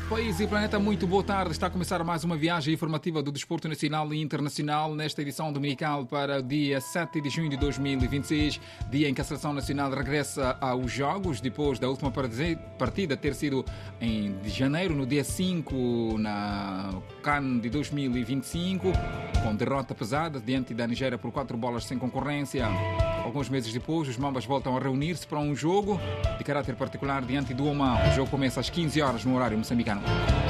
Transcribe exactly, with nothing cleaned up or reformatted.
País e planeta, muito boa tarde. Está a começar mais uma viagem informativa do desporto nacional e internacional nesta edição dominical para o dia sete de junho de dois mil e vinte e seis, dia em que a Seleção Nacional regressa aos Jogos, depois da última partida ter sido em janeiro, no dia cinco, na CAN de dois mil e vinte e cinco, com derrota pesada diante da Nigéria por quatro bolas sem concorrência. Alguns meses depois, os Mambas voltam a reunir-se para um jogo de caráter particular diante do Oman. O jogo começa às quinze horas no horário moçambicano.